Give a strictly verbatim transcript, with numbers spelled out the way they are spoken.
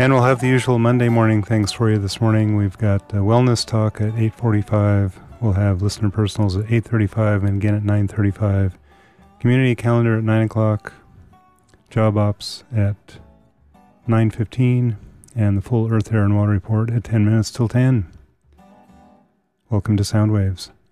And we'll have the usual Monday morning things for you this morning. We've got uh, Wellness Talk at eight forty-five. We'll have Listener Personals at eight thirty-five and again at nine thirty-five. Community Calendar at nine o'clock. Job Ops at nine fifteen. And the full Earth, Air, and Water Report at ten minutes till ten. Welcome to Sound Waves.